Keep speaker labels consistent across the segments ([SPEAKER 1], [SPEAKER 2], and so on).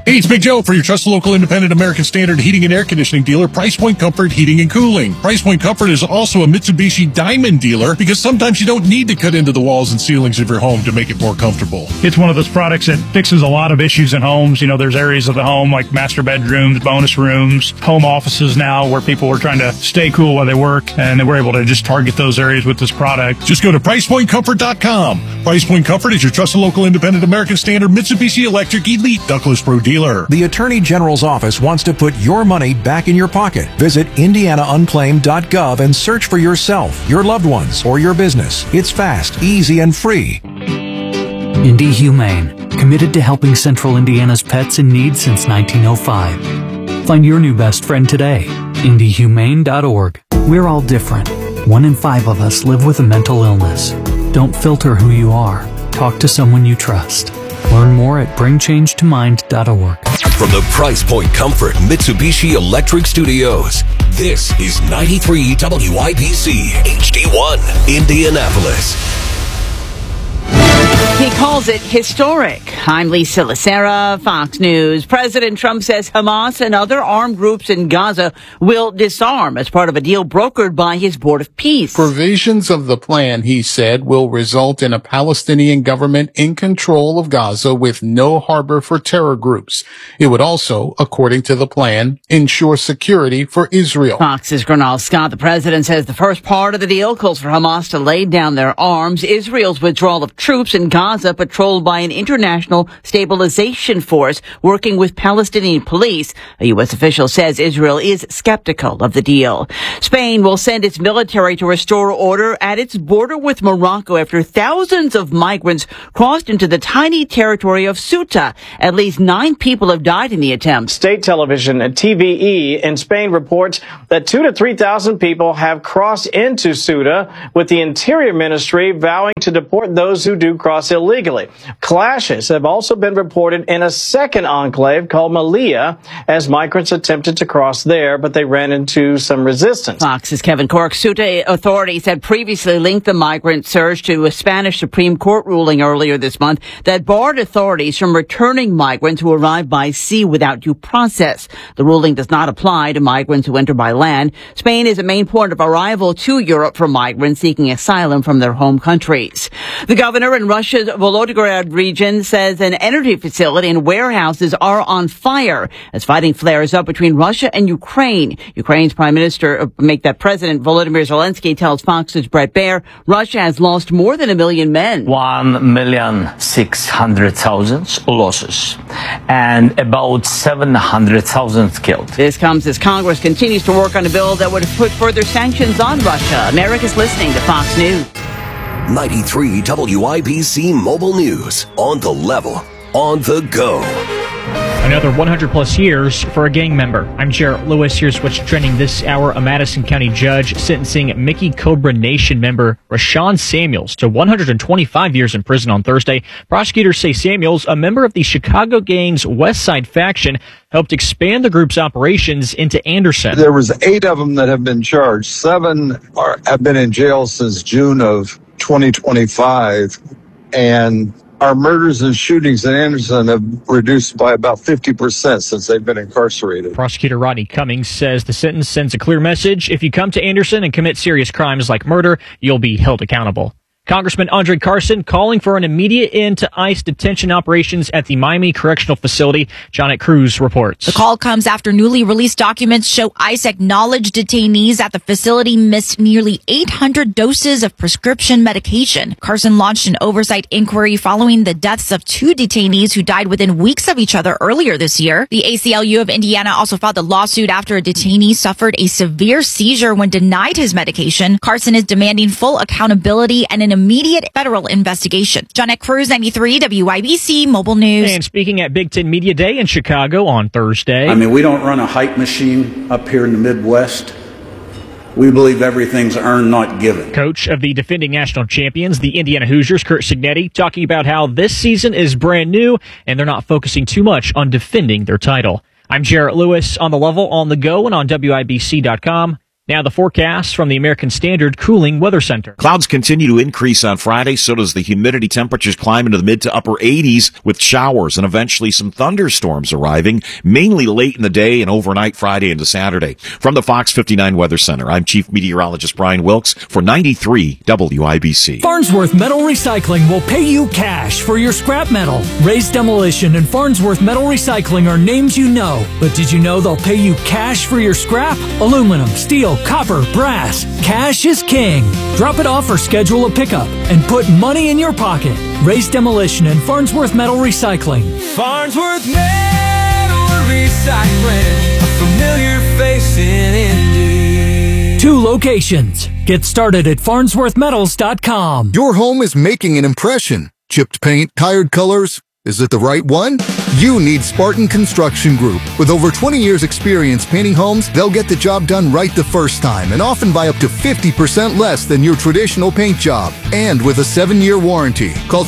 [SPEAKER 1] Hey, it's Big Joe for your trusted local independent American Standard heating and air conditioning dealer, Price Point Comfort Heating and Cooling. Price Point Comfort is also a Mitsubishi Diamond dealer because sometimes you don't need to cut into the walls and ceilings of your home to make it more comfortable.
[SPEAKER 2] It's one of those products that fixes a lot of issues in homes. You know, there's areas of the home like master bedrooms, bonus rooms, home offices now where people were trying to stay cool while they work, and they were able to just target those areas with this product.
[SPEAKER 1] Just go to PricePointComfort.com. Price Point Comfort is your trusted local independent American Standard Mitsubishi Electric Elite Ductless Pro dealer.
[SPEAKER 3] The Attorney General's office wants to put your money back in your pocket. Visit IndianaUnclaimed.gov and search for yourself, your loved ones, or your business. It's fast, easy, and free.
[SPEAKER 4] Indy Humane, committed to helping Central Indiana's pets in need since 1905. Find your new best friend today. IndyHumane.org. We're all different. 1 in 5 of us live with a mental illness. Don't filter who you are. Talk to someone you trust. Learn more at bringchangetomind.org.
[SPEAKER 5] From the Price Point Comfort Mitsubishi Electric Studios, this is 93 WIBC HD1 Indianapolis.
[SPEAKER 6] He calls it historic. I'm Lisa Lacera, Fox News. President Trump says Hamas and other armed groups in Gaza will disarm as part of a deal brokered by his Board of Peace.
[SPEAKER 7] Provisions of the plan, he said, will result in a Palestinian government in control of Gaza with no harbor for terror groups. It would also, according to the plan, ensure security for Israel.
[SPEAKER 6] Fox's Gernal Scott, the president, says the first part of the deal calls for Hamas to lay down their arms. Israel's withdrawal of troops in Gaza, patrolled by an international stabilization force working with Palestinian police. A U.S. official says Israel is skeptical of the deal. Spain will send its military to restore order at its border with Morocco after thousands of migrants crossed into the tiny territory of Ceuta. At least 9 people have died in the attempt.
[SPEAKER 8] State television TVE in Spain reports that 2,000 to 3,000 people have crossed into Ceuta, with the Interior Ministry vowing to deport those who do cross illegally. Clashes have also been reported in a second enclave called Melilla as migrants attempted to cross there, but they ran into some resistance.
[SPEAKER 6] Fox's Kevin Cork. Ceuta authorities had previously linked the migrant surge to a Spanish Supreme Court ruling earlier this month that barred authorities from returning migrants who arrive by sea without due process. The ruling does not apply to migrants who enter by land. Spain is a main port of arrival to Europe for migrants seeking asylum from their home countries. The governor in Russia's Volodymyr region says an energy facility and warehouses are on fire as fighting flares up between Russia and Ukraine. Ukraine's President Volodymyr Zelensky tells Fox's Brett Baer Russia has lost more than 1 million men.
[SPEAKER 9] 1,600,000 losses and about 700,000 killed.
[SPEAKER 6] This comes as Congress continues to work on a bill that would put further sanctions on Russia. America's listening to Fox News.
[SPEAKER 5] 93 WIBC Mobile News. On the level, on the go.
[SPEAKER 10] Another 100-plus years for a gang member. I'm Jarrett Lewis. Here's what's trending this hour. A Madison County judge sentencing Mickey Cobra Nation member Rashawn Samuels to 125 years in prison on Thursday. Prosecutors say Samuels, a member of the Chicago gang's West Side faction, helped expand the group's operations into Anderson.
[SPEAKER 11] There was 8 of them that have been charged. 7 have been in jail since June of 2025, and our murders and shootings in Anderson have reduced by about 50% since they've been incarcerated.
[SPEAKER 10] Prosecutor Rodney Cummings says the sentence sends a clear message. If you come to Anderson and commit serious crimes like murder, you'll be held accountable. Congressman Andre Carson calling for an immediate end to ICE detention operations at the Miami Correctional Facility. Jonette Cruz reports.
[SPEAKER 12] The call comes after newly released documents show ICE acknowledged detainees at the facility missed nearly 800 doses of prescription medication. Carson launched an oversight inquiry following the deaths of 2 detainees who died within weeks of each other earlier this year. The ACLU of Indiana also filed a lawsuit after a detainee suffered a severe seizure when denied his medication. Carson is demanding full accountability and an immediate federal investigation. Jonette Cruz, 93 WIBC Mobile News.
[SPEAKER 10] And speaking at Big Ten Media Day in Chicago on Thursday.
[SPEAKER 13] I mean, we don't run a hype machine up here in the Midwest. We believe everything's earned, not given.
[SPEAKER 10] Coach of the defending national champions, the Indiana Hoosiers, Curt Cignetti, talking about how this season is brand new and they're not focusing too much on defending their title. I'm Jarrett Lewis. On the level, on the go, and on WIBC.com. Now the forecast from the American Standard Cooling Weather Center.
[SPEAKER 14] Clouds continue to increase on Friday, so does the humidity. Temperatures climb into the mid to upper 80s with showers and eventually some thunderstorms arriving, mainly late in the day and overnight Friday into Saturday. From the Fox 59 Weather Center, I'm Chief Meteorologist Brian Wilkes for 93 WIBC.
[SPEAKER 15] Farnsworth Metal Recycling will pay you cash for your scrap metal. Raised Demolition and Farnsworth Metal Recycling are names you know, but did you know they'll pay you cash for your scrap? Aluminum, steel, copper, brass. Cash is king. Drop it off or schedule a pickup and put money in your pocket. Raised Demolition and Farnsworth Metal Recycling.
[SPEAKER 16] Farnsworth Metal Recycling, a familiar face in Indy.
[SPEAKER 15] 2 locations. Get started at farnsworthmetals.com.
[SPEAKER 17] Your home is making an impression. Chipped paint, tired colors. Is it the right one? You need Spartan Construction Group. With over 20 years experience painting homes, they'll get the job done right the first time and often by up to 50% less than your traditional paint job. And with a 7-year warranty. Call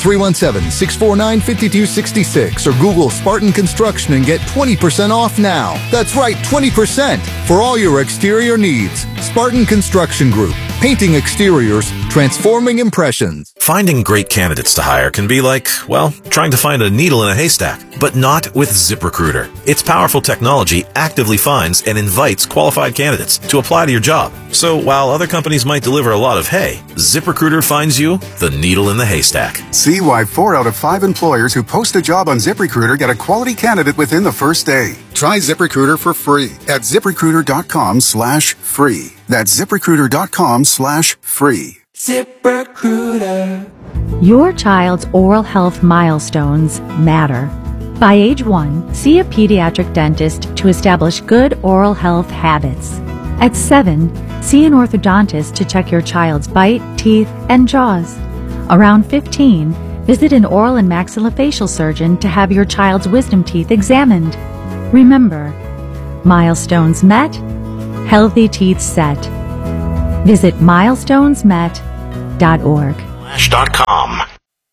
[SPEAKER 17] 317-649-5266 or Google Spartan Construction and get 20% off now. That's right, 20% for all your exterior needs. Spartan Construction Group. Painting exteriors, transforming impressions.
[SPEAKER 18] Finding great candidates to hire can be like, well, trying to find a needle in a haystack, but not with ZipRecruiter. Its powerful technology actively finds and invites qualified candidates to apply to your job. So while other companies might deliver a lot of hay, ZipRecruiter finds you the needle in the haystack.
[SPEAKER 19] See why 4 out of 5 employers who post a job on ZipRecruiter get a quality candidate within the first day. Try ZipRecruiter for free at ZipRecruiter.com/free. That's ZipRecruiter.com/free.
[SPEAKER 16] ZipRecruiter.
[SPEAKER 20] Your child's oral health milestones matter. By age 1, see a pediatric dentist to establish good oral health habits. At 7, see an orthodontist to check your child's bite, teeth, and jaws. Around 15, visit an oral and maxillofacial surgeon to have your child's wisdom teeth examined. Remember, milestones met, healthy teeth set. Visit milestonesmet.org.
[SPEAKER 5] Lash.com.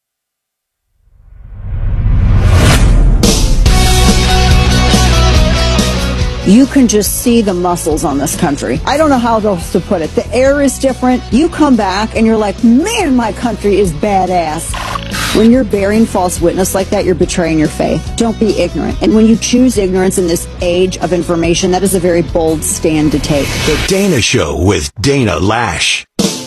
[SPEAKER 21] You can just see the muscles on this country. I don't know how else to put it. The air is different. You come back and you're like, man, my country is badass. When you're bearing false witness like that, you're betraying your faith. Don't be ignorant. And when you choose ignorance in this age of information, that is a very bold stand to take.
[SPEAKER 5] The Dana Show with Dana Lash.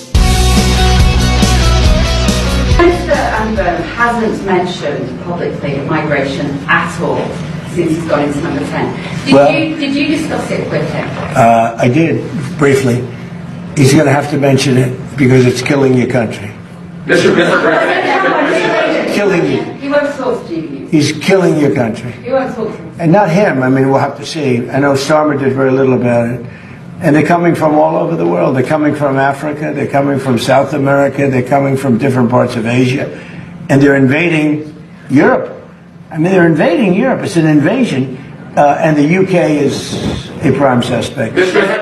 [SPEAKER 22] Mr. Amber hasn't mentioned publicly migration at all since he's gone into number 10. Did you discuss it with him?
[SPEAKER 23] I did, briefly. He's going to have to mention it because it's killing your country.
[SPEAKER 22] Mr.
[SPEAKER 23] Killing you.
[SPEAKER 22] He won't talk to you.
[SPEAKER 23] He's killing your country.
[SPEAKER 22] He won't talk to you.
[SPEAKER 23] And not him. I mean, we'll have to see. I know Starmer did very little about it. And they're coming from all over the world. They're coming from Africa. They're coming from South America. They're coming from different parts of Asia. And they're invading Europe. I mean, they're invading Europe. It's an invasion. And the UK is a prime suspect.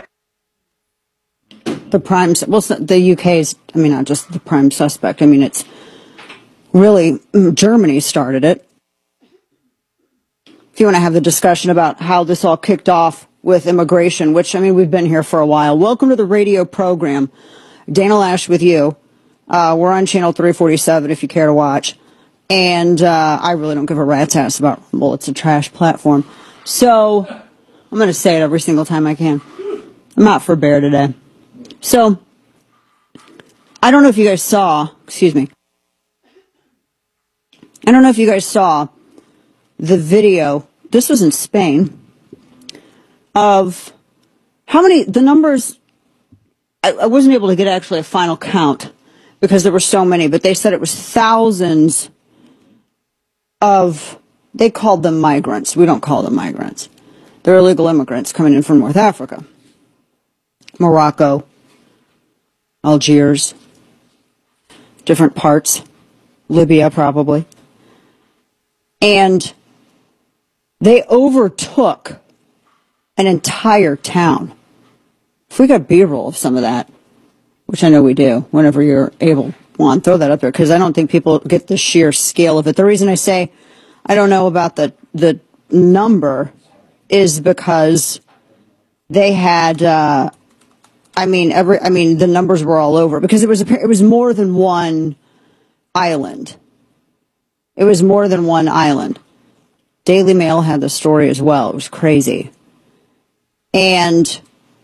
[SPEAKER 21] The UK is, I mean, not just the prime suspect. I mean, it's really, Germany started it. If you want to have the discussion about how this all kicked off with immigration, which, I mean, we've been here for a while. Welcome to the radio program. Dana Lash with you. We're on channel 347 if you care to watch. And I really don't give a rat's ass about, well, it's a trash platform. So I'm going to say it every single time I can. I'm out for bear today. So I don't know if you guys saw, I don't know if you guys saw the video. This was in Spain of how many, the numbers, I wasn't able to get actually a final count because there were so many, but they said it was thousands of, they called them migrants. We don't call them migrants. They're illegal immigrants coming in from North Africa, Morocco, Algiers, different parts, Libya probably. And they overtook an entire town. If we got B-roll of some of that, which I know we do, whenever you're able, throw that up there, because I don't think people get the sheer scale of it. The reason I say I don't know about the number is because they had, I the numbers were all over because it was more than one island. It was more than one island. Daily Mail had the story as well. It was crazy. And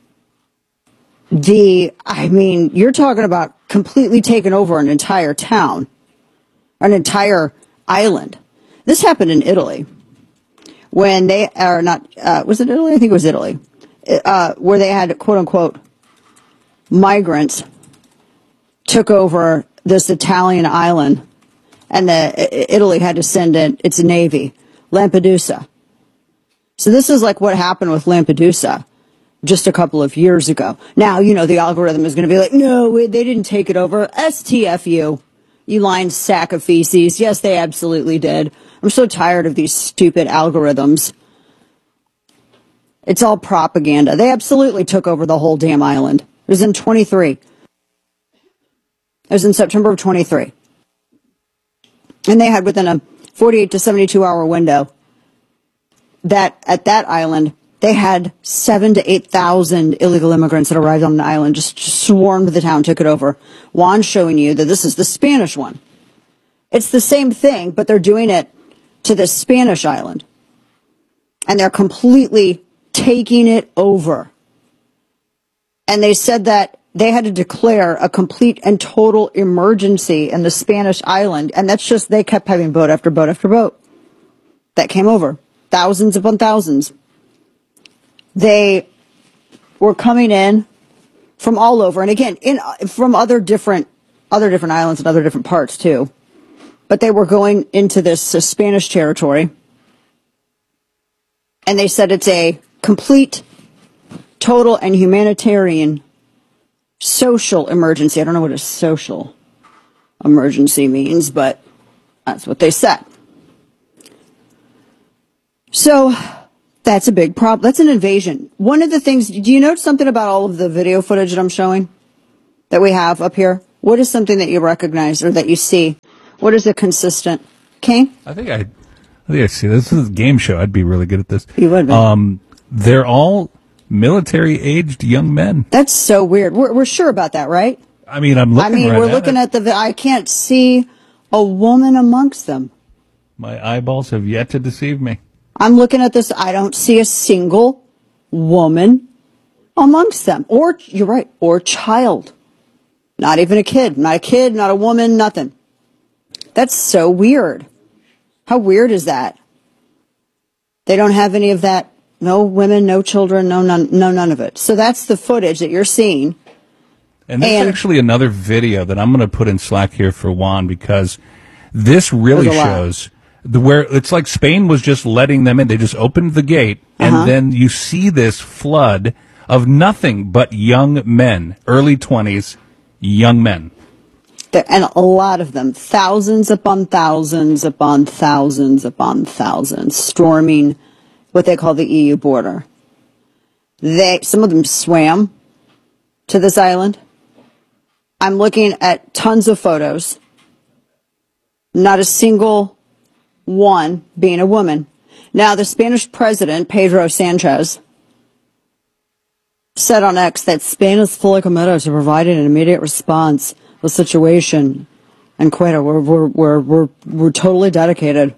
[SPEAKER 21] you're talking about completely taking over an entire town, an entire island. This happened in Italy when they are not, was it Italy? I think it was Italy, where they had quote unquote migrants took over this Italian island and Italy had to send in its navy, Lampedusa. So this is like what happened with Lampedusa just a couple of years ago. Now, the algorithm is going to be like, no, they didn't take it over. STFU, you lying sack of feces. Yes, they absolutely did. I'm so tired of these stupid algorithms. It's all propaganda. They absolutely took over the whole damn island. It was in 23. It was in September of 23. And they had within a 48 to 72 hour window that at that island, they had 7,000 to 8,000 illegal immigrants that arrived on the island, just swarmed the town, took it over. Juan's showing you that this is the Spanish one. It's the same thing, but they're doing it to the Spanish island. And they're completely taking it over. And they said that they had to declare a complete and total emergency in the Spanish island. And that's just, they kept having boat after boat after boat that came over. Thousands upon thousands. They were coming in from all over. And again, from other different islands and other different parts too. But they were going into this Spanish territory. And they said it's a complete, total, and humanitarian social emergency. I don't know what a social emergency means, but that's what they said. So that's a big problem. That's an invasion. One of the things, do you note something about all of the video footage that I'm showing that we have up here? What is something that you recognize or that you see? What is a consistent? Kane?
[SPEAKER 1] I think I see. This is a game show. I'd be really good at this.
[SPEAKER 21] You would be.
[SPEAKER 1] They're all military-aged young men.
[SPEAKER 21] That's so weird. We're sure about that, right?
[SPEAKER 1] I mean, we're
[SPEAKER 21] looking at I can't see a woman amongst them.
[SPEAKER 1] My eyeballs have yet to deceive me.
[SPEAKER 21] I'm looking at this. I don't see a single woman amongst them. Or, you're right, or child. Not even a kid. Not a kid, not a woman, nothing. That's so weird. How weird is that? They don't have any of that. No women, no children, none of it. So that's the footage that you're seeing.
[SPEAKER 1] And there's actually another video that I'm going to put in Slack here for Juan because this really shows where it's like Spain was just letting them in. They just opened the gate, and then you see this flood of nothing but young men, early 20s, young men.
[SPEAKER 21] And a lot of them, thousands upon thousands upon thousands upon thousands, storming what they call the EU border. Some of them swam to this island. I'm looking at tons of photos. Not a single one being a woman. Now, the Spanish president, Pedro Sanchez, said on X that Spain is fully committed to providing an immediate response to the situation. And quite, we're totally dedicated.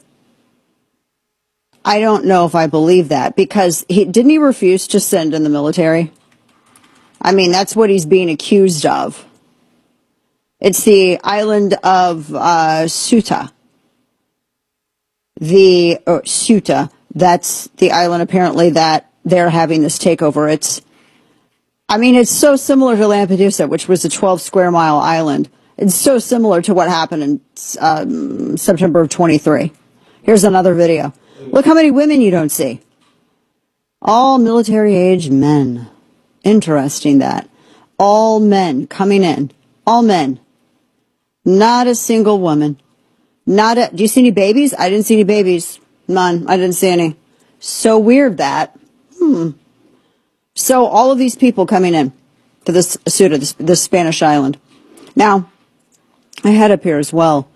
[SPEAKER 21] I don't know if I believe that because didn't he refuse to send in the military? I mean, that's what he's being accused of. It's the island of Ceuta. Ceuta. That's the island apparently that they're having this takeover. It's so similar to Lampedusa, which was a 12 square mile island. It's so similar to what happened in September of 23. Here's another video. Look how many women you don't see. All military-aged men. Interesting that. All men coming in. All men. Not a single woman. Do you see any babies? I didn't see any babies. None. I didn't see any. So weird that. So all of these people coming in to this Ceuta, this Spanish island. Now, I had up here as well,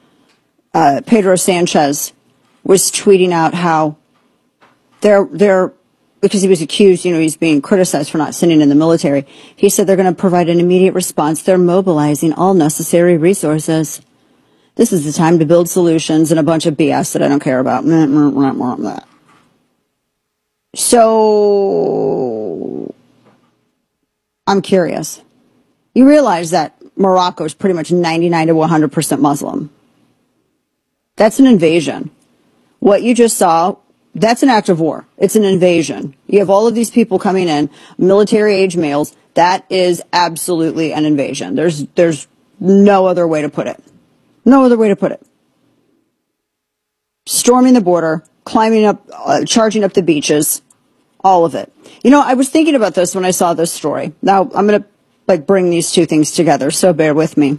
[SPEAKER 21] Pedro Sanchez was tweeting out how they're because he was accused, he's being criticized for not sending in the military. He said they're going to provide an immediate response. They're mobilizing all necessary resources. This is the time to build solutions and a bunch of BS that I don't care about. So, I'm curious. You realize that Morocco is pretty much 99 to 100% Muslim. That's an invasion. What you just saw, that's an act of war. It's an invasion. You have all of these people coming in, military-age males. That is absolutely an invasion. There's no other way to put it. No other way to put it. Storming the border, climbing up, charging up the beaches, all of it. I was thinking about this when I saw this story. Now, I'm going to bring these two things together, so bear with me.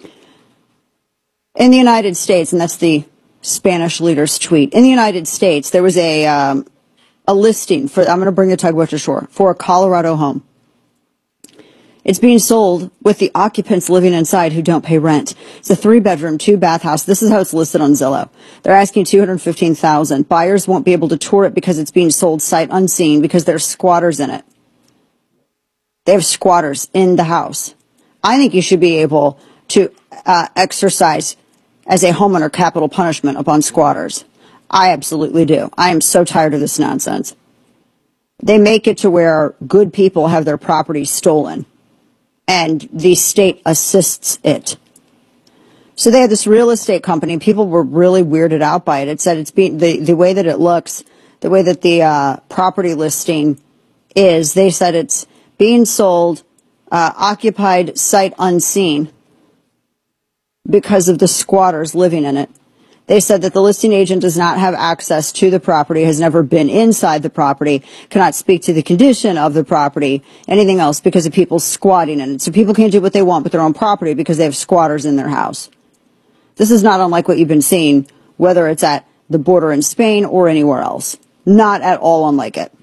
[SPEAKER 21] In the United States, and that's the Spanish leader's tweet, in the United States, there was a listing for, I'm going to bring the tugboat to shore, for a Colorado home. It's being sold with the occupants living inside who don't pay rent. It's a 3-bedroom, 2-bath house. This is how it's listed on Zillow. They're asking $215,000. Buyers won't be able to tour it because it's being sold sight unseen because there's squatters in it. They have squatters in the house. I think you should be able to exercise as a homeowner capital punishment upon squatters. I absolutely do. I am so tired of this nonsense. They make it to where good people have their property stolen, and the state assists it. So they had this real estate company. People were really weirded out by it. It said it's being the way that it looks, the way that the property listing is. They said it's being sold, occupied sight unseen because of the squatters living in it. They said that the listing agent does not have access to the property, has never been inside the property, cannot speak to the condition of the property, anything else because of people squatting in it. So people can't do what they want with their own property because they have squatters in their house. This is not unlike what you've been seeing, whether it's at the border in Spain or anywhere else. Not at all unlike it.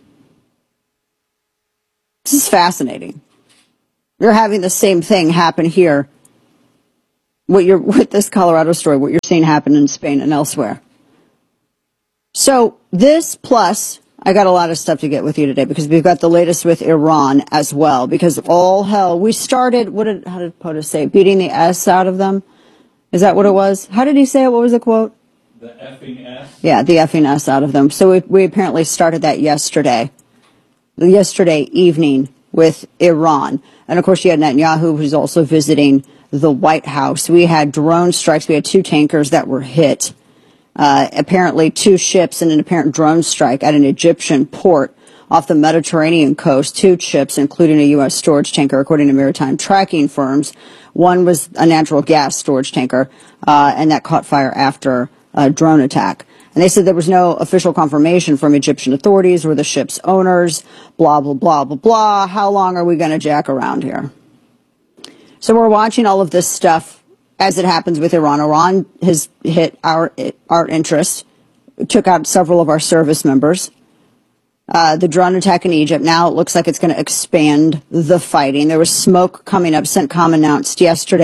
[SPEAKER 21] This is fascinating. You're having the same thing happen here. With this Colorado story, what you're seeing happen in Spain and elsewhere. So this plus, I got a lot of stuff to get with you today because we've got the latest with Iran as well. Because all hell, we started, how did POTUS say? Beating the S out of them? Is that what it was? How did he say it? What was the quote?
[SPEAKER 1] The effing S?
[SPEAKER 21] Yeah, the effing S out of them. So we apparently started that yesterday evening with Iran. And of course you had Netanyahu, who's also visiting the White House. We had drone strikes. We had 2 tankers that were hit. Apparently 2 ships in an apparent drone strike at an Egyptian port off the Mediterranean coast. 2 ships, including a U.S. storage tanker, according to maritime tracking firms. One was a natural gas storage tanker, and that caught fire after a drone attack. And they said there was no official confirmation from Egyptian authorities or the ship's owners. Blah, blah, blah, blah, blah. How long are we going to jack around here? So we're watching all of this stuff as it happens with Iran. Iran has hit our interest, took out several of our service members. The drone attack in Egypt, now it looks like it's going to expand the fighting. There was smoke coming up. CENTCOM announced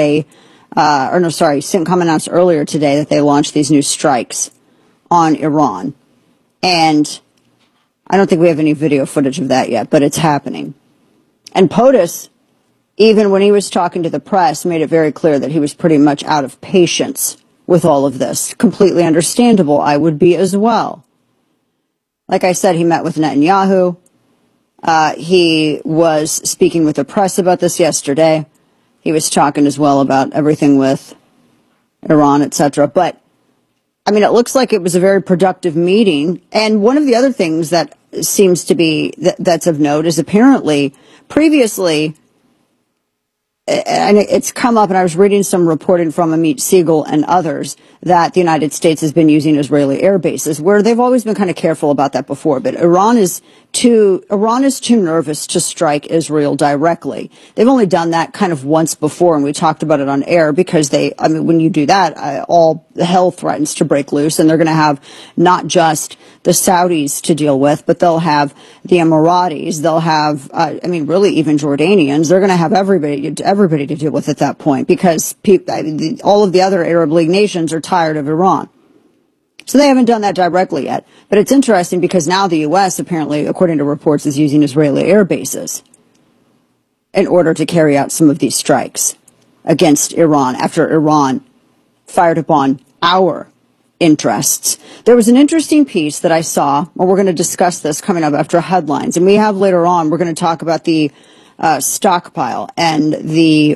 [SPEAKER 21] CENTCOM announced earlier today that they launched these new strikes on Iran. And I don't think we have any video footage of that yet, but it's happening. And POTUS, even when he was talking to the press, made it very clear that he was pretty much out of patience with all of this. Completely understandable. I would be as well. Like I said, he met with Netanyahu. He was speaking with the press about this yesterday. He was talking as well about everything with Iran, etc. But, I mean, it looks like it was a very productive meeting. And one of the other things that seems to be, that's of note, is apparently previously, and it's come up, and I was reading some reporting from Amit Siegel and others, that the United States has been using Israeli air bases, where they've always been kind of careful about that before. But Iran is too nervous to strike Israel directly. They've only done that kind of once before, and we talked about it on air, because when you do that, all hell threatens to break loose, and they're going to have not just the Saudis to deal with, but they'll have the Emiratis, they'll have, really even Jordanians. They're going to have everybody to deal with at that point, because all of the other Arab League nations are tired of Iran. So they haven't done that directly yet. But it's interesting because now the U.S., apparently, according to reports, is using Israeli air bases in order to carry out some of these strikes against Iran after Iran fired upon our interests. There was an interesting piece that I saw, well, we're going to discuss this coming up after headlines, and we have later on, we're going to talk about the stockpile and the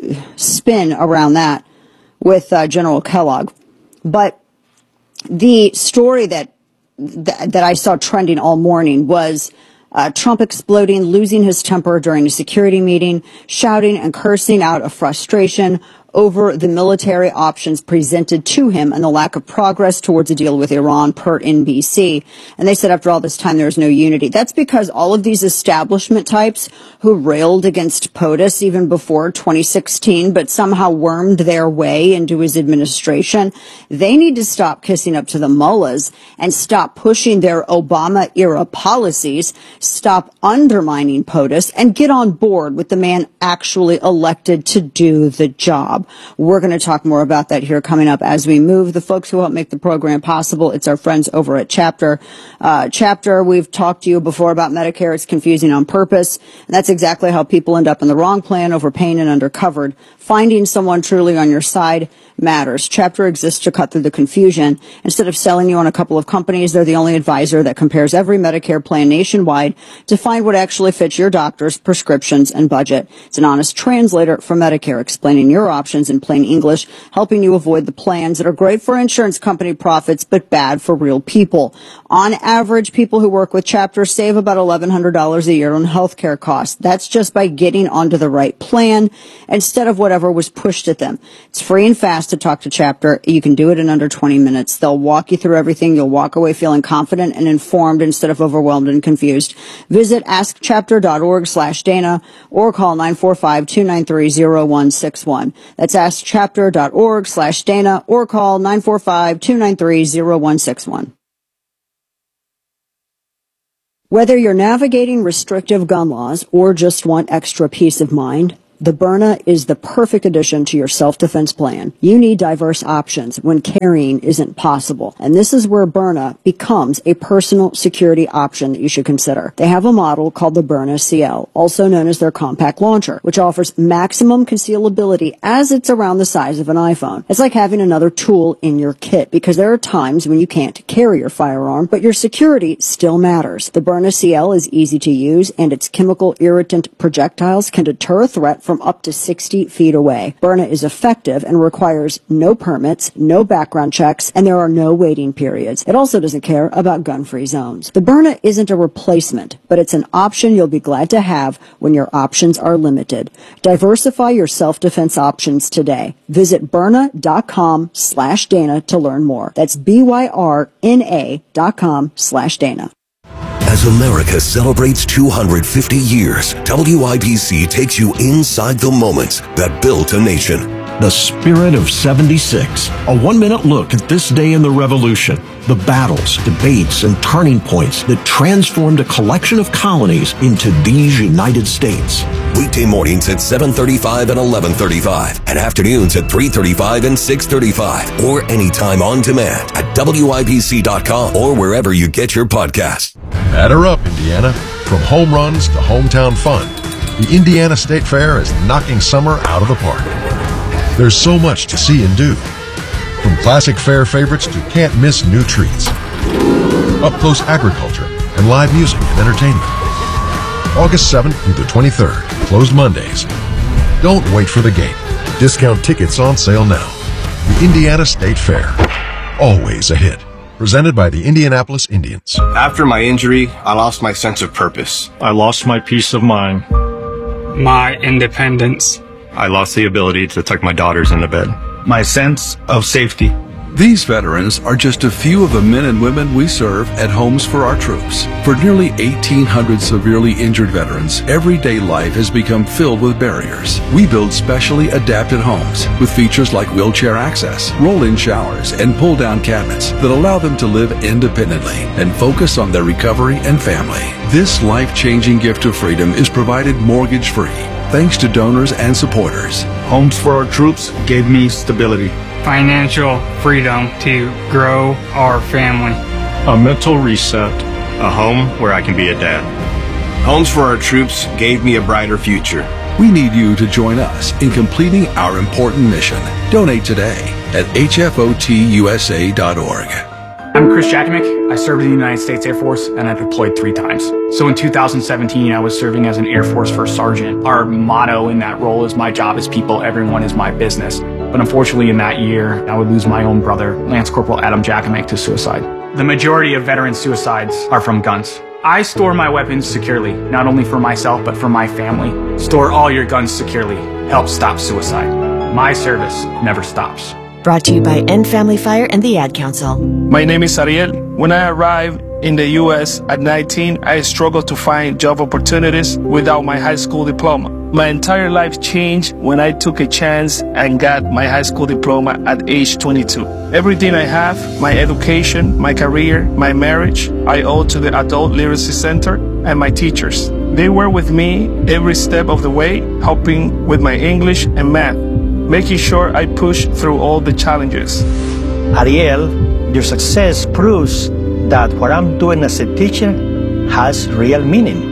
[SPEAKER 21] spin around that with General Kellogg. But the story that I saw trending all morning was Trump exploding, losing his temper during a security meeting, shouting and cursing out of frustration over the military options presented to him and the lack of progress towards a deal with Iran per NBC. And they said after all this time, there's no unity. That's because all of these establishment types who railed against POTUS even before 2016, but somehow wormed their way into his administration, they need to stop kissing up to the mullahs and stop pushing their Obama-era policies, stop undermining POTUS, and get on board with the man actually elected to do the job. We're going to talk more about that here coming up as we move. The folks who help make the program possible, it's our friends over at Chapter. Chapter, we've talked to you before about Medicare. It's confusing on purpose. And that's exactly how people end up in the wrong plan, overpaying and undercovered. Finding someone truly on your side matters. Chapter exists to cut through the confusion. Instead of selling you on a couple of companies, they're the only advisor that compares every Medicare plan nationwide to find what actually fits your doctor's prescriptions and budget. It's an honest translator for Medicare, explaining your options in plain English, helping you avoid the plans that are great for insurance company profits but bad for real people. On average, people who work with Chapter save about $1,100 a year on healthcare costs. That's just by getting onto the right plan instead of whatever was pushed at them. It's free and fast to talk to Chapter. You can do it in under 20 minutes. They'll walk you through everything. You'll walk away feeling confident and informed instead of overwhelmed and confused. Visit askchapter.org/Dana or call 945-293-0161. That's askchapter.org/Dana or call 945-293-0161. Whether you're navigating restrictive gun laws or just want extra peace of mind, the Byrna is the perfect addition to your self-defense plan. You need diverse options when carrying isn't possible. And this is where Byrna becomes a personal security option that you should consider. They have a model called the Byrna CL, also known as their compact launcher, which offers maximum concealability as it's around the size of an iPhone. It's like having another tool in your kit because there are times when you can't carry your firearm, but your security still matters. The Byrna CL is easy to use and its chemical irritant projectiles can deter a threat from up to 60 feet away. Byrna is effective and requires no permits, no background checks, and there are no waiting periods. It also doesn't care about gun-free zones. The Byrna isn't a replacement, but it's an option you'll be glad to have when your options are limited. Diversify your self-defense options today. Visit Byrna.com/Dana to learn more. That's BYRNA.com/Dana.
[SPEAKER 5] As America celebrates 250 years, WIBC takes you inside the moments that built a nation.
[SPEAKER 2] The Spirit of 76. A 1-minute look at this day in the Revolution. The battles, debates, and turning points that transformed a collection of colonies into these United States.
[SPEAKER 5] Weekday mornings at 7:35 and 11:35, and afternoons at 3:35 and 6:35, or anytime on demand at WIBC.com or wherever you get your podcasts.
[SPEAKER 3] Batter up, Indiana. From home runs to hometown fun, the Indiana State Fair is knocking summer out of the park. There's so much to see and do. From classic fair favorites to can't-miss new treats. Up-close agriculture and live music and entertainment. August 7th through the 23rd, closed Mondays. Don't wait for the gate. Discount tickets on sale now. The Indiana State Fair. Always a hit. Presented by the Indianapolis Indians.
[SPEAKER 4] After my injury, I lost my sense of purpose.
[SPEAKER 24] I lost my peace of mind.
[SPEAKER 25] My independence.
[SPEAKER 4] I lost the ability to tuck my daughters into bed.
[SPEAKER 25] My sense of safety.
[SPEAKER 26] These veterans are just a few of the men and women we serve at Homes for Our Troops. For nearly 1,800 severely injured veterans, everyday life has become filled with barriers. We build specially adapted homes with features like wheelchair access, roll-in showers, and pull-down cabinets that allow them to live independently and focus on their recovery and family. This life-changing gift of freedom is provided mortgage-free, thanks to donors and supporters.
[SPEAKER 25] Homes for Our Troops gave me stability. financial freedom to grow our family.
[SPEAKER 24] A mental reset.
[SPEAKER 4] A home where I can be a dad. Homes for Our Troops gave me a brighter future.
[SPEAKER 26] We need you to join us in completing our important mission. Donate today at hfotusa.org.
[SPEAKER 6] I'm Chris Jakovic. I served in the United States Air Force and I deployed 3 times. So in 2017, I was serving as an Air Force First Sergeant. Our motto in that role is my job is people, everyone is my business. But unfortunately in that year, I would lose my own brother, Lance Corporal Adam Jakovic, to suicide. The majority of veteran suicides are from guns. I store my weapons securely, not only for myself, but for my family. Store all your guns securely. Help stop suicide. My service never stops.
[SPEAKER 7] Brought to you by End Family Fire and the Ad Council.
[SPEAKER 8] My name is Ariel. When I arrived in the U.S. at 19, I struggled to find job opportunities without my high school diploma. My entire life changed when I took a chance and got my high school diploma at age 22. Everything I have, my education, my career, my marriage, I owe to the Adult Literacy Center and my teachers. They were with me every step of the way, helping with my English and math, making sure I push through all the challenges.
[SPEAKER 9] Ariel, your success proves that what I'm doing as a teacher has real meaning.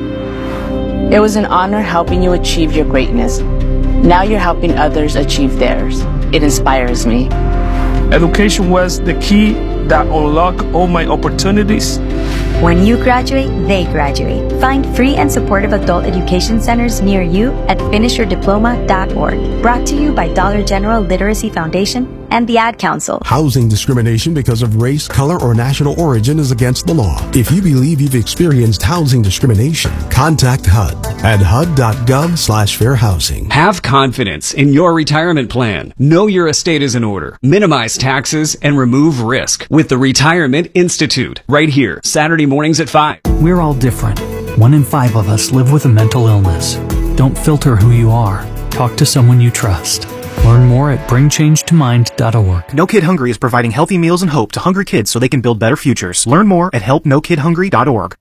[SPEAKER 11] It was an honor helping you achieve your greatness. Now you're helping others achieve theirs. It inspires me.
[SPEAKER 8] Education was the key that unlocked all my opportunities.
[SPEAKER 12] When you graduate, they graduate. Find free and supportive adult education centers near you at finishyourdiploma.org. Brought to you by Dollar General Literacy Foundation and the Ad Council.
[SPEAKER 27] Housing discrimination because of race, color, or national origin is against the law. If you believe you've experienced housing discrimination, contact HUD at hud.gov/fair housing.
[SPEAKER 28] Have confidence in your retirement plan. Know your estate is in order. Minimize taxes and remove risk with the Retirement Institute. Right here, Saturday mornings at 5.
[SPEAKER 15] We're all different. 1 in 5 of us live with a mental illness. Don't filter who you are. Talk to someone you trust. Learn more at bringchangetimind.org.
[SPEAKER 29] No Kid Hungry is providing healthy meals and hope to hungry kids so they can build better futures. Learn more at helpnokidhungry.org.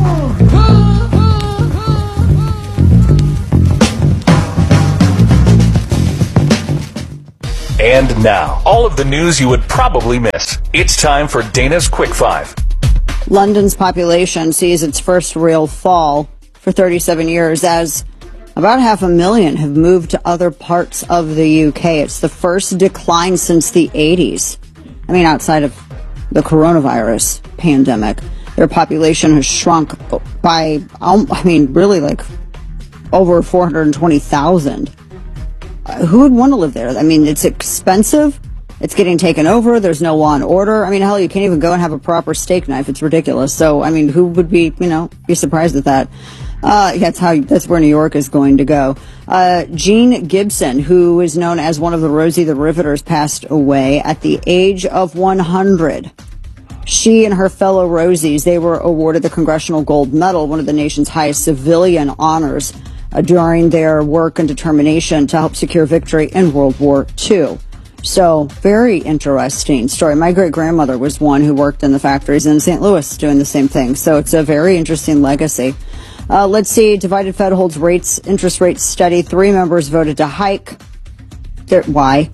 [SPEAKER 30] And now, all of the news you would probably miss. It's time for Dana's Quick 5.
[SPEAKER 21] London's population sees its first real fall for 37 years as about 500,000 have moved to other parts of the UK. It's the first decline since the 80s. I mean, outside of the coronavirus pandemic, their population has shrunk by, really like over 420,000. Who would want to live there? I mean, it's expensive. It's getting taken over. There's no law and order. I mean, hell, you can't even go and have a proper steak knife. It's ridiculous. So, I mean, who would be surprised at that? That's where New York is going to go. Jean Gibson, who is known as one of the Rosie the Riveters, passed away at the age of 100. She and her fellow Rosies, they were awarded the Congressional Gold Medal, one of the nation's highest civilian honors, during their work and determination to help secure victory in World War II. So, very interesting story. My great-grandmother was one who worked in the factories in St. Louis doing the same thing. So it's a very interesting legacy. Let's see. Divided Fed holds interest rates steady. 3 members voted to hike. Why?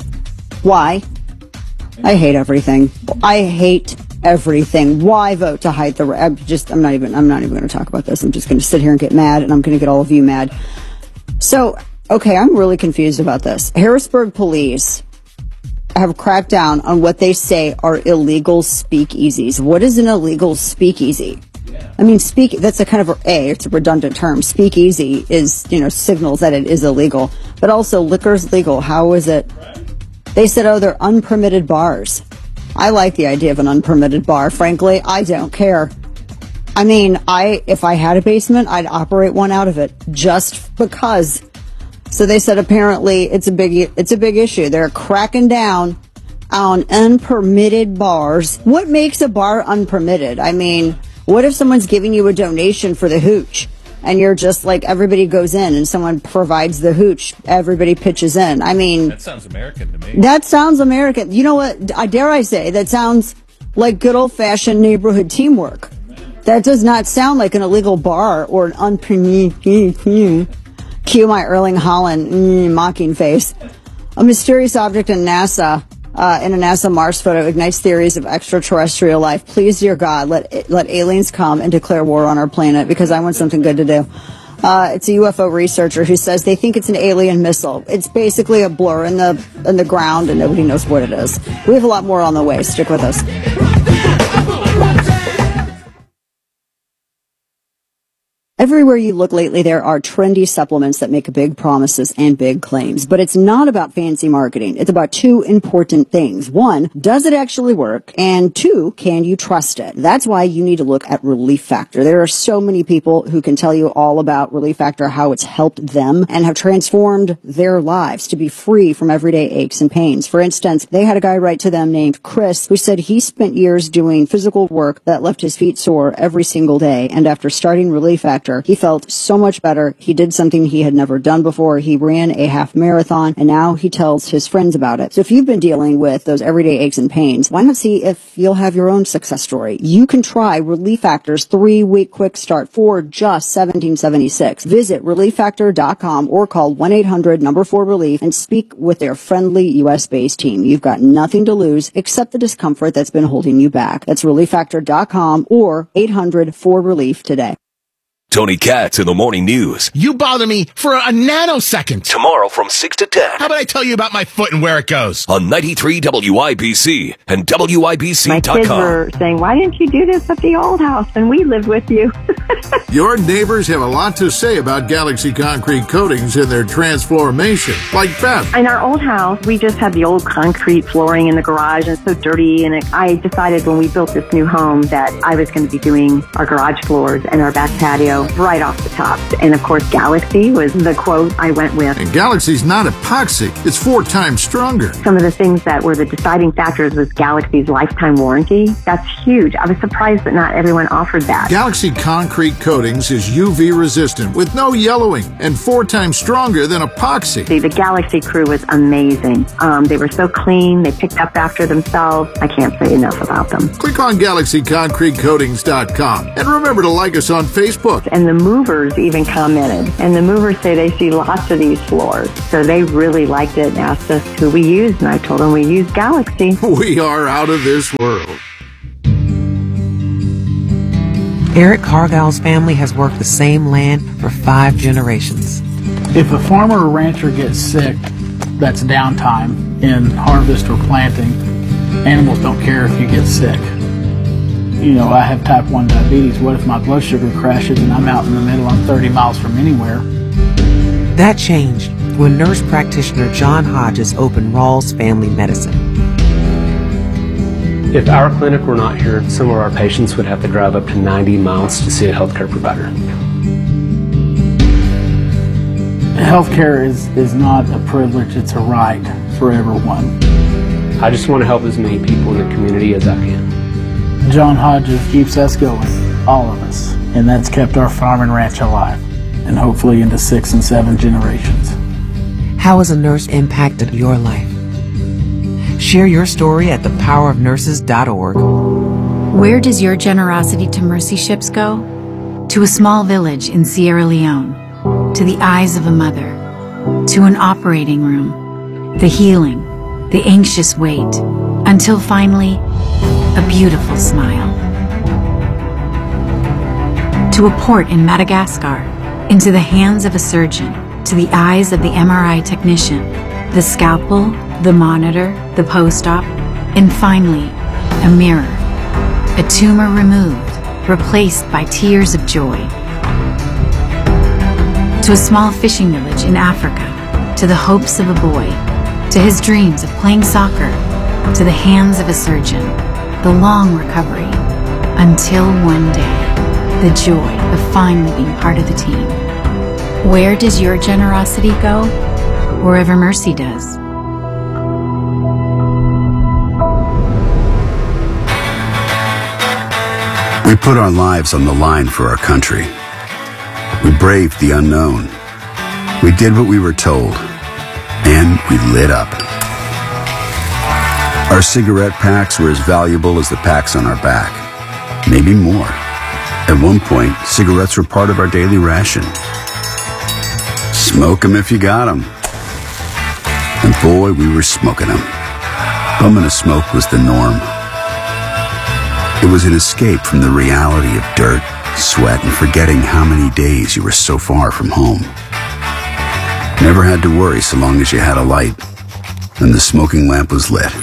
[SPEAKER 21] I hate everything. Why vote to hike the rate? I'm not even going to talk about this. I'm just going to sit here and get mad, and I'm going to get all of you mad. So, okay, I'm really confused about this. Harrisburg police have cracked down on what they say are illegal speakeasies. What is an illegal speakeasy? I mean, that's a kind of it's a redundant term. Speakeasy is, signals that it is illegal. But also, liquor's legal. How is it? They said, they're unpermitted bars. I like the idea of an unpermitted bar. Frankly, I don't care. I mean, if I had a basement, I'd operate one out of it just because. So they said apparently it's a big issue. They're cracking down on unpermitted bars. What makes a bar unpermitted? I mean, what if someone's giving you a donation for the hooch and you're just like, everybody goes in and someone provides the hooch, everybody pitches in? I mean,
[SPEAKER 1] that sounds American to me.
[SPEAKER 21] That sounds American. You know what? Dare I say, that sounds like good old-fashioned neighborhood teamwork. That does not sound like an illegal bar or an unpermitted. Cue my Erling Haaland mocking face. A mysterious object in NASA in a NASA Mars photo ignites theories of extraterrestrial life. Please, dear God, let aliens come and declare war on our planet, because I want something good to do. It's a UFO researcher who says they think it's an alien missile. It's basically a blur in the ground, and nobody knows what it is. We have a lot more on the way. Stick with us. Everywhere you look lately, there are trendy supplements that make big promises and big claims. But it's not about fancy marketing. It's about two important things. One, does it actually work? And two, can you trust it? That's why you need to look at Relief Factor. There are so many people who can tell you all about Relief Factor, how it's helped them and have transformed their lives to be free from everyday aches and pains. For instance, they had a guy write to them named Chris who said he spent years doing physical work that left his feet sore every single day. And after starting Relief Factor, he felt so much better. He did something he had never done before. He ran a half marathon, and now he tells his friends about it. So if you've been dealing with those everyday aches and pains, why not see if you'll have your own success story? You can try Relief Factor's 3-week quick start for just $17.76. Visit ReliefFactor.com or call 1-800-4RELIEF and speak with their friendly U.S.-based team. You've got nothing to lose except the discomfort that's been holding you back. That's ReliefFactor.com or 800-4RELIEF today.
[SPEAKER 5] Tony Katz in the Morning News.
[SPEAKER 10] You bother me for a nanosecond.
[SPEAKER 5] Tomorrow from 6 to 10.
[SPEAKER 10] How about I tell you about my foot and where it goes?
[SPEAKER 5] On 93 WIBC and WIBC.com.
[SPEAKER 13] My kids were saying, why didn't you do this at the old house when we lived with you?
[SPEAKER 14] Your neighbors have a lot to say about Galaxy Concrete Coatings and their transformation, like Beth.
[SPEAKER 13] In our old house, we just had the old concrete flooring in the garage, and it's so dirty. And I decided when we built this new home that I was going to be doing our garage floors and our back patio right off the top. And of course, Galaxy was the quote I went with.
[SPEAKER 14] And Galaxy's not epoxy. It's 4 times stronger.
[SPEAKER 13] Some of the things that were the deciding factors was Galaxy's lifetime warranty. That's huge. I was surprised that not everyone offered that.
[SPEAKER 14] Galaxy Concrete Coatings is UV resistant with no yellowing and 4 times stronger than epoxy.
[SPEAKER 13] The Galaxy crew was amazing. They were so clean. They picked up after themselves. I can't say enough about them.
[SPEAKER 14] Click on GalaxyConcreteCoatings.com and remember to like us on Facebook.
[SPEAKER 13] And the movers even commented. And the movers say they see lots of these floors. So they really liked it and asked us who we used. And I told them we use Galaxy.
[SPEAKER 14] We are out of this world.
[SPEAKER 16] Eric Cargill's family has worked the same land for 5 generations.
[SPEAKER 17] If a farmer or rancher gets sick, that's downtime in harvest or planting. Animals don't care if you get sick. You know, I have type 1 diabetes. What if my blood sugar crashes and I'm out in the middle, I'm 30 miles from anywhere?
[SPEAKER 16] That changed when nurse practitioner John Hodges opened Rawls Family Medicine.
[SPEAKER 18] If our clinic were not here, some of our patients would have to drive up to 90 miles to see a healthcare provider.
[SPEAKER 17] Healthcare is not a privilege, it's a right for everyone.
[SPEAKER 18] I just want to help as many people in the community as I can.
[SPEAKER 17] John Hodges keeps us going, all of us, and that's kept our farm and ranch alive, and hopefully into 6 and 7 generations.
[SPEAKER 16] How has a nurse impacted your life? Share your story at thepowerofnurses.org.
[SPEAKER 19] Where does your generosity to mercy ships go? To a small village in Sierra Leone, to the eyes of a mother, to an operating room, the healing, the anxious wait, until finally, a beautiful smile. To a port in Madagascar, into the hands of a surgeon, to the eyes of the MRI technician, the scalpel, the monitor, the post-op, and finally, a mirror, a tumor removed, replaced by tears of joy. To a small fishing village in Africa, to the hopes of a boy, to his dreams of playing soccer, to the hands of a surgeon, the long recovery, until one day, the joy of finally being part of the team. Where does your generosity go? Wherever mercy does.
[SPEAKER 20] We put our lives on the line for our country. We braved the unknown. We did what we were told. And we lit up. Our cigarette packs were as valuable as the packs on our back. Maybe more. At one point, cigarettes were part of our daily ration. Smoke 'em if you got 'em. And boy, we were smoking them. hum of smoke was the norm. It was an escape from the reality of dirt, sweat, and forgetting how many days you were so far from home. Never had to worry so long as you had a light and the smoking lamp was lit.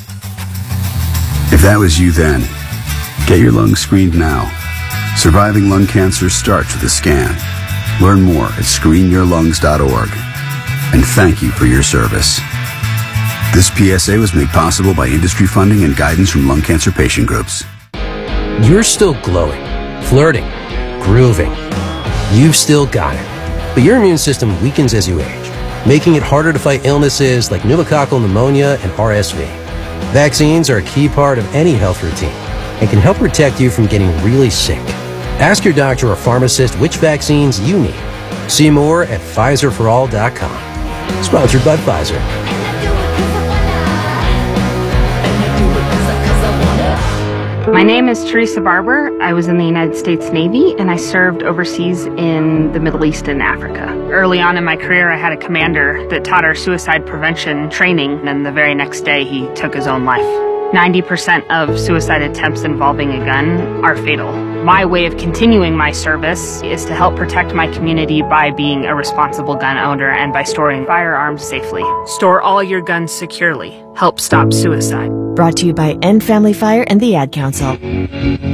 [SPEAKER 20] If that was you then, get your lungs screened now. Surviving lung cancer starts with a scan. Learn more at screenyourlungs.org. And thank you for your service. This PSA was made possible by industry funding and guidance from lung cancer patient groups.
[SPEAKER 2] You're still glowing, flirting, grooving. You've still got it. But your immune system weakens as you age, making it harder to fight illnesses like pneumococcal pneumonia and RSV. Vaccines are a key part of any health routine and can help protect you from getting really sick. Ask your doctor or pharmacist which vaccines you need. See more at PfizerForAll.com. Sponsored by Pfizer.
[SPEAKER 3] My name is Teresa Barber. I was in the United States Navy and I served overseas in the Middle East and Africa. Early on in my career, I had a commander that taught our suicide prevention training, and the very next day he took his own life. 90% of suicide attempts involving a gun are fatal. My way of continuing my service is to help protect my community by being a responsible gun owner and by storing firearms safely. Store all your guns securely. Help stop suicide.
[SPEAKER 4] Brought to you by End Family Fire and the Ad Council.